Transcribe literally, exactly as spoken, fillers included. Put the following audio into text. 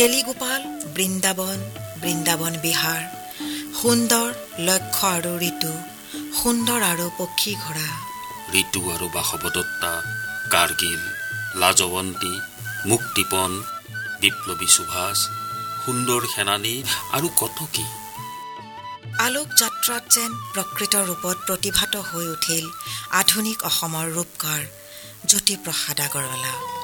কেলিগোপাল, বৃন্দাবন, বৃন্দাবন বিহাৰ, সুন্দৰ লক্ষ্য আৰু ঋতু, সুন্দৰ আৰু পক্ষী ঘোঁৰা, ঋতু আৰু বাসৱদত্তা, কাৰ্গিল, লাজৱন্তী, মুক্তিপণ, বিপ্লৱী সুভাষ, সুন্দৰ সেনানী আৰু কত কি। আলোক যাত্ৰাত যেন প্ৰকৃত ৰূপত প্ৰতিভাত হৈ উঠিল আধুনিক অসমৰ ৰূপকাৰ জ্যোতিপ্ৰসাদ আগৰৱালা।